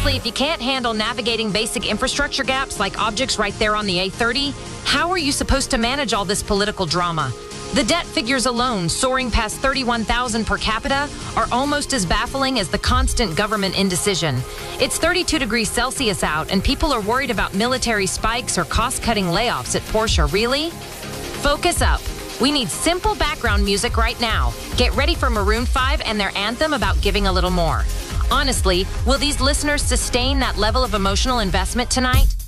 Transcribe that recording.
Honestly, if you can't handle navigating basic infrastructure gaps like objects right there on the A30, how are you supposed to manage all this political drama? The debt figures alone, soaring past $31,000 per capita, are almost as baffling as the constant government indecision. It's 32 degrees Celsius out, and people are worried about military spikes or cost-cutting layoffs at Porsche. Really? Focus up. We need simple background music right now. Get ready for Maroon 5 and their anthem about giving a little more. Honestly, will these listeners sustain that level of emotional investment tonight?